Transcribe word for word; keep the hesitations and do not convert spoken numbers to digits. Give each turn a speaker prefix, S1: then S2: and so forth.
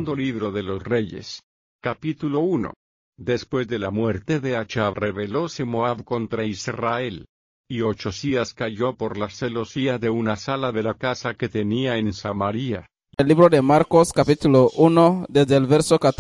S1: Segundo libro de los Reyes. Capítulo uno. Después de la muerte de Achab rebelóse Moab contra Israel. Y Ochzías cayó por la celosía de una sala de la casa que tenía en Samaria.
S2: El libro de Marcos, capítulo uno, desde el verso catorce.